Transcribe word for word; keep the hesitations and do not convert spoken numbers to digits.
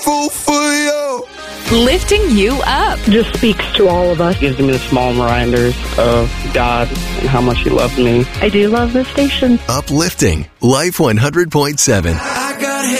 Fool for you. Lifting you up. Just speaks to all of us. Gives me the small reminders of God and how much He loves me. I do love this station. Uplifting Life one hundred point seven. I got